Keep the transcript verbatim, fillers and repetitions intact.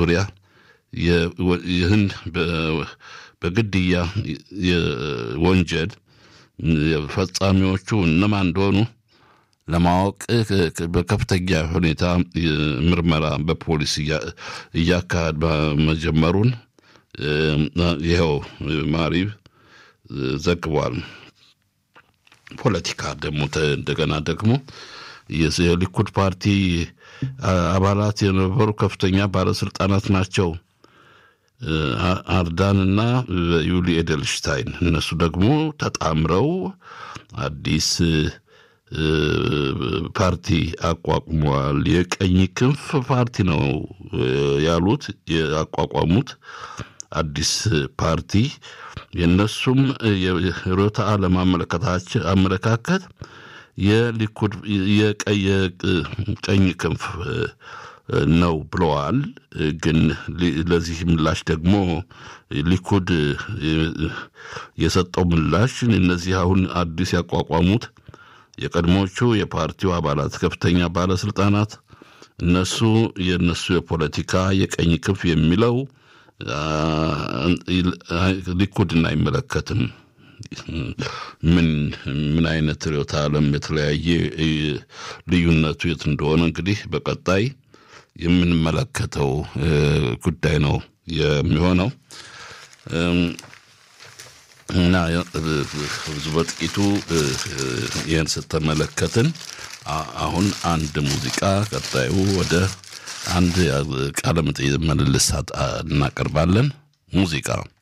ዙሪያ ይህን በግድያ የወንጀል ፈጻሚዎቹ እነማን እንደሆኑ ለማወቅ በከፍተኛ ሁኔታ ምርመራ በፖሊስ እያካሄደ መጀመሩን ይኸው ማሪብ ዘግቧል። ፖለቲካ ደግሞ እንደገና ደግሞ የሊኩድ ፓርቲ አባላት የነበሩ ከፍተኛ ባለስልጣናት ናቸው። አርዳንና ዩሊ ኤደልሽታይን እነሱ ደግሞ ተጣምረው አዲስ ፓርቲ አቋቁመዋል። የቀኝ ክንፍ ፓርቲ ነው ያሉት ያቋቋሙት አዲስ ፓርቲ የነሱም የሮታ ዓለም አመለካከት የሊኩድ የቀኝ ክንፍ ነው ብለዋል። ግን ለዚህ ምላሽ ደግሞ ሊኩድ የሰጠው ምላሽ እነዚህ አሁን አዲስ ያቋቋሙት የቀድሞቹ የፓርቲው አባላት ከፍተኛ ባለስልጣናት እነሱ የነሱ የፖለቲካ የቀኝ ክንፍ የሚለው ሊኩድን አይመለከትም። ምን ምን አይነት ርዕዮተ ዓለም የተለያየ ልዩነቱ የት እንደሆነ እንግዲህ በቀጣይ የምንመለከተው ጉዳይ ነው የሚሆነው። እና ብዙ በጥቂቱ ይህን ስትመለከትን አሁን አንድ ሙዚቃ ቀጣዩ ወደ አንድ ቃለ መጠይቅ መልስ እናቀርባለን። ሙዚቃ